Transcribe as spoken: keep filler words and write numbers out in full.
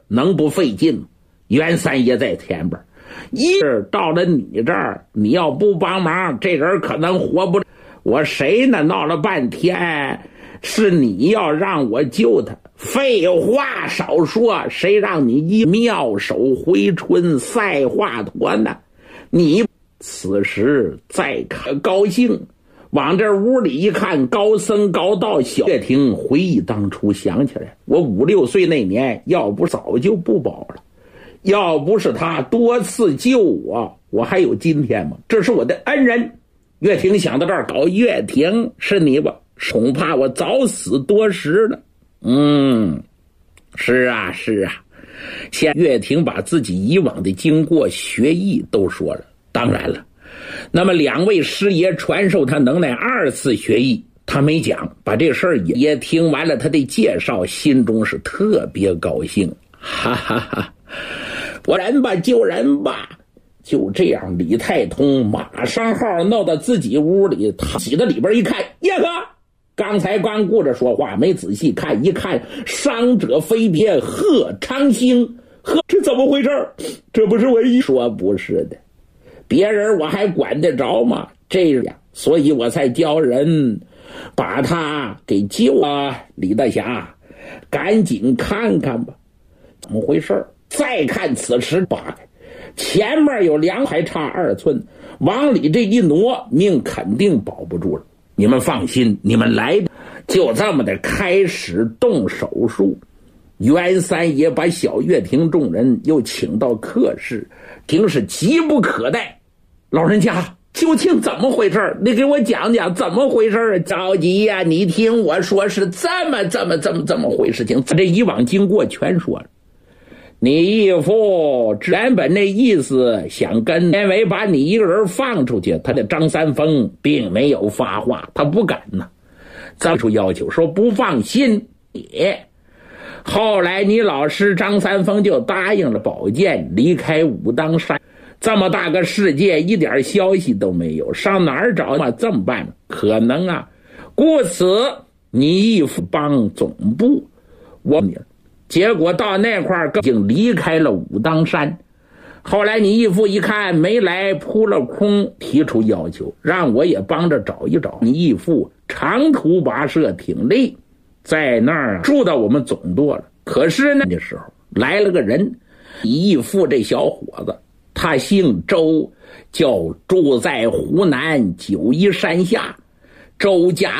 能不费劲吗？袁三爷在前边，一是到了你这儿，你要不帮忙，这人可能活不了。我谁呢？闹了半天是你要让我救他，废话少说，谁让你一妙手回春赛华佗呢？你此时再看高兴，往这屋里一看，高僧高道小岳亭回忆当初，想起来我五六岁那年，要不早就不保了，要不是他多次救我，我还有今天吗？这是我的恩人。岳亭想到这儿，搞岳亭是你吧？恐怕我早死多时了。嗯，是啊是啊。现岳亭把自己以往的经过学艺都说了。当然了，那么两位师爷传授他能耐二次学艺，他没讲，把这事儿也也听完了他的介绍，心中是特别高兴。哈哈哈，我人吧救人吧。就这样，李太通马上号闹到自己屋里，他挤到里边一看，呀呵，刚才光顾着说话，没仔细看，一看伤者非别，贺长兴，呵，这怎么回事？这不是我一说不是的，别人我还管得着吗？这样，所以我才叫人把他给救啊！李大侠，赶紧看看吧，怎么回事？再看此时扒开。前面有两还差二寸，往里这一挪，命肯定保不住了。你们放心，你们来，就这么的开始动手术。袁三爷把小岳亭众人又请到客室，听是急不可待。老人家，究竟怎么回事？你给我讲讲怎么回事？着急呀、啊！你听我说，是这么这么这么这么回事情。这以往经过全说了。你义父原本那意思想跟，因为把你一个人放出去，他的张三丰并没有发话，他不敢呢，提出要求说不放心也。后来你老师张三丰就答应了宝剑，离开武当山。这么大个世界，一点消息都没有，上哪儿找嘛？这么办可能啊，故此你义父帮总部，我结果到那块儿已经离开了武当山。后来你义父一看没来，扑了空，提出要求，让我也帮着找一找。你义父长途跋涉挺累，在那儿住到我们总舵了。可是那时候来了个人，你义父这小伙子，他姓周，叫住在湖南九嶷山下，周家